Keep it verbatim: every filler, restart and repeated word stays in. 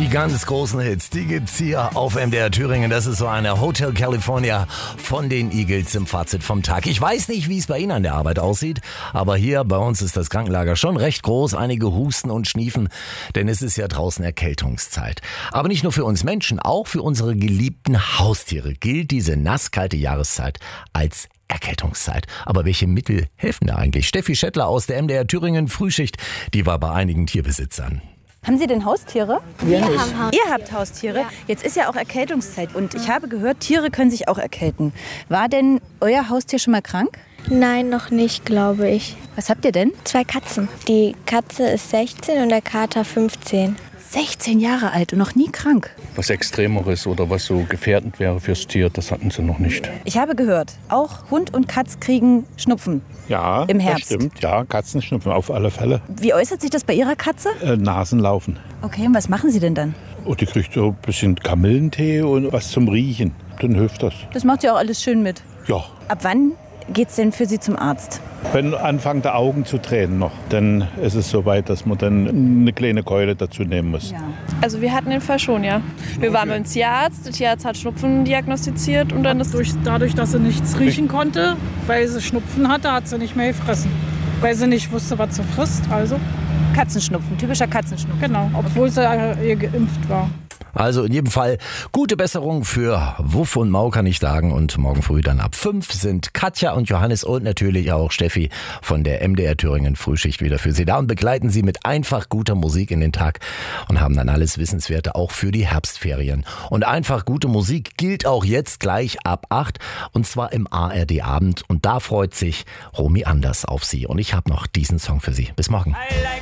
Die ganz großen Hits, die gibt's hier auf M D R Thüringen. Das ist so eine Hotel California von den Eagles im Fazit vom Tag. Ich weiß nicht, wie es bei Ihnen an der Arbeit aussieht, aber hier bei uns ist das Krankenlager schon recht groß. Einige husten und schniefen, denn es ist ja draußen Erkältungszeit. Aber nicht nur für uns Menschen, auch für unsere geliebten Haustiere gilt diese nasskalte Jahreszeit als Erkältungszeit. Aber welche Mittel helfen da eigentlich? Steffi Schettler aus der M D R Thüringen Frühschicht, die war bei einigen Tierbesitzern. Haben Sie denn Haustiere? Wir haben Haustiere. Ihr habt Haustiere? Ja. Jetzt ist ja auch Erkältungszeit und ich habe gehört, Tiere können sich auch erkälten. War denn euer Haustier schon mal krank? Nein, noch nicht, glaube ich. Was habt ihr denn? Zwei Katzen. Die Katze ist sechzehn und der Kater fünfzehn. sechzehn Jahre alt und noch nie krank. Was Extremeres oder was so gefährdend wäre fürs Tier, das hatten sie noch nicht. Ich habe gehört, auch Hund und Katz kriegen Schnupfen. Ja, im Herbst. Das stimmt. Ja, Katzenschnupfen auf alle Fälle. Wie äußert sich das bei Ihrer Katze? Äh, Nasenlaufen. Okay, und was machen Sie denn dann? Oh, die kriegt so ein bisschen Kamillentee und was zum Riechen. Dann hilft das. Das macht ja auch alles schön mit. Ja. Ab wann geht's denn für Sie zum Arzt? Wenn anfangen die Augen zu tränen noch, dann ist es soweit, dass man dann eine kleine Keule dazu nehmen muss. Ja. Also wir hatten den Fall schon, ja. Wir waren beim Tierarzt, der Tierarzt hat Schnupfen diagnostiziert und dann ist Durch, dadurch, dass sie nichts riechen konnte, weil sie Schnupfen hatte, hat sie nicht mehr gefressen. Weil sie nicht wusste, was sie frisst. Also Katzenschnupfen, typischer Katzenschnupfen. genau, obwohl sie äh, geimpft war. Also in jedem Fall gute Besserung für Wuff und Mau, kann ich sagen. Und morgen früh dann ab fünf sind Katja und Johannes und natürlich auch Steffi von der M D R Thüringen Frühschicht wieder für Sie da und begleiten Sie mit einfach guter Musik in den Tag und haben dann alles Wissenswerte auch für die Herbstferien. Und einfach gute Musik gilt auch jetzt gleich ab acht und zwar im A R D Abend. Und da freut sich Romy Anders auf Sie. Und ich habe noch diesen Song für Sie. Bis morgen.